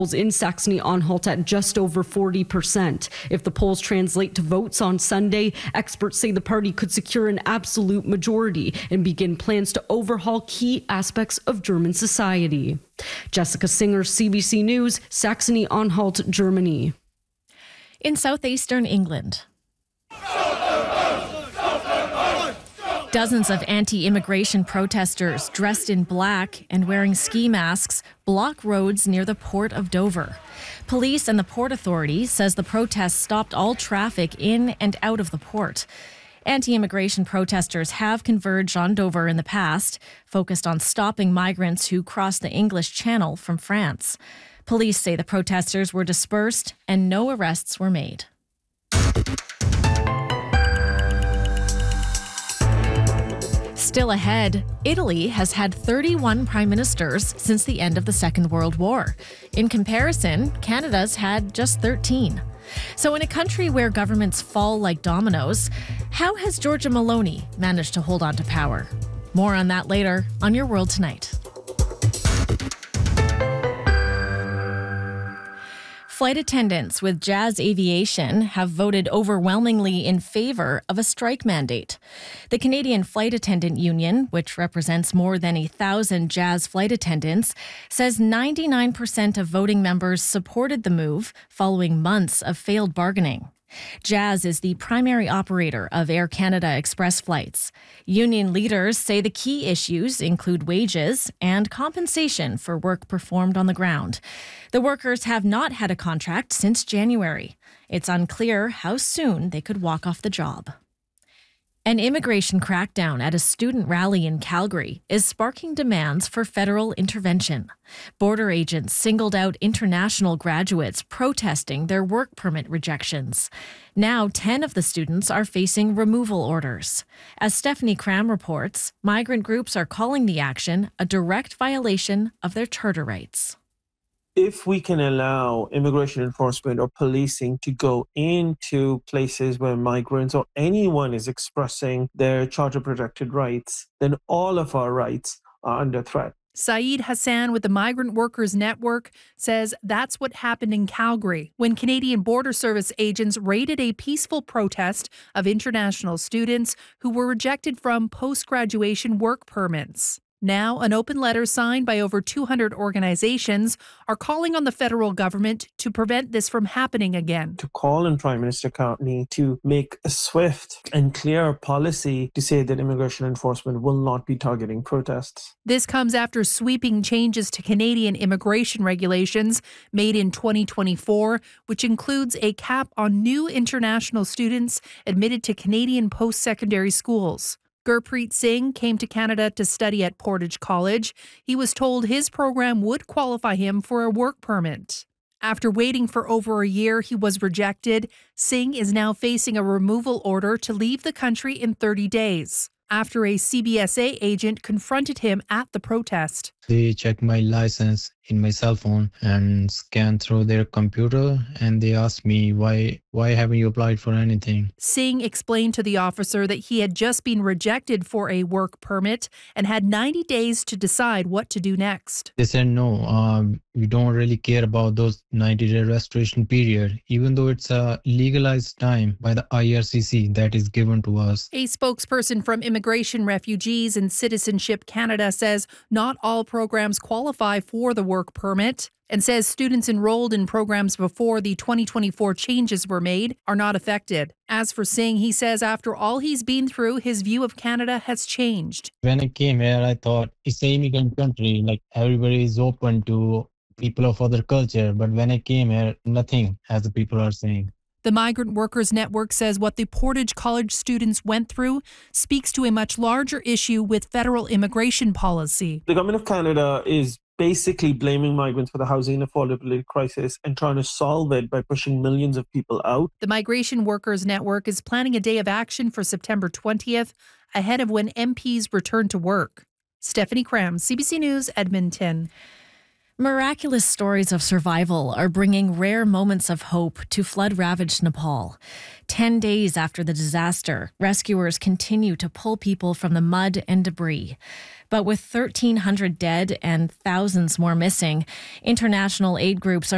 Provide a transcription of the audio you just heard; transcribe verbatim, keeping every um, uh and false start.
in Saxony-Anhalt at just over forty percent. If the polls translate to votes on Sunday, experts say the party could secure an absolute majority and begin plans to overhaul key aspects of German society. Jessica Singer, C B C News, Saxony-Anhalt, Germany. In southeastern England, dozens of anti-immigration protesters dressed in black and wearing ski masks block roads near the port of Dover. Police and the Port Authority says the protests stopped all traffic in and out of the port. Anti-immigration protesters have converged on Dover in the past, focused on stopping migrants who cross the English Channel from France. Police say the protesters were dispersed and no arrests were made. Still ahead, Italy has had thirty-one prime ministers since the end of the Second World War. In comparison, Canada's had just thirteen. So in a country where governments fall like dominoes, how has Giorgia Meloni managed to hold on to power? More on that later on Your World Tonight. Flight attendants with Jazz Aviation have voted overwhelmingly in favor of a strike mandate. The Canadian Flight Attendant Union, which represents more than a thousand Jazz flight attendants, says ninety-nine percent of voting members supported the move following months of failed bargaining. Jazz is the primary operator of Air Canada Express flights. Union leaders say the key issues include wages and compensation for work performed on the ground. The workers have not had a contract since January. It's unclear how soon they could walk off the job. An immigration crackdown at a student rally in Calgary is sparking demands for federal intervention. Border agents singled out international graduates protesting their work permit rejections. Now, ten of the students are facing removal orders. As Stephanie Cram reports, migrant groups are calling the action a direct violation of their charter rights. If we can allow immigration enforcement or policing to go into places where migrants or anyone is expressing their charter-protected rights, then all of our rights are under threat. Saeed Hassan with the Migrant Workers Network says that's what happened in Calgary when Canadian Border Service agents raided a peaceful protest of international students who were rejected from post-graduation work permits. Now, an open letter signed by over two hundred organizations are calling on the federal government to prevent this from happening again. To call on Prime Minister Carney to make a swift and clear policy to say that immigration enforcement will not be targeting protests. This comes after sweeping changes to Canadian immigration regulations made in twenty twenty-four, which includes a cap on new international students admitted to Canadian post-secondary schools. Gurpreet Singh came to Canada to study at Portage College. He was told his program would qualify him for a work permit. After waiting for over a year, he was rejected. Singh is now facing a removal order to leave the country in thirty days, after a C B S A agent confronted him at the protest. They checked my license in my cell phone and scanned through their computer, and they asked me, why why haven't you applied for anything? Singh explained to the officer that he had just been rejected for a work permit and had ninety days to decide what to do next. They said, no, um, we don't really care about those ninety-day restoration period, even though it's a legalized time by the I R C C that is given to us. A spokesperson from Immigration, Refugees and Citizenship Canada says not all programs qualify for the work permit and says students enrolled in programs before the twenty twenty-four changes were made are not affected. As for Singh, he says after all he's been through, his view of Canada has changed. When I came here, I thought it's an immigrant country, like everybody is open to people of other culture. But when I came here, nothing, as the people are saying. The Migrant Workers Network says what the Portage College students went through speaks to a much larger issue with federal immigration policy. The Government of Canada is basically blaming migrants for the housing affordability crisis and trying to solve it by pushing millions of people out. The Migration Workers Network is planning a day of action for September twentieth, ahead of when M Ps return to work. Stephanie Cram, C B C News, Edmonton. Miraculous stories of survival are bringing rare moments of hope to flood-ravaged Nepal. Ten days after the disaster, rescuers continue to pull people from the mud and debris. But with thirteen hundred dead and thousands more missing, international aid groups are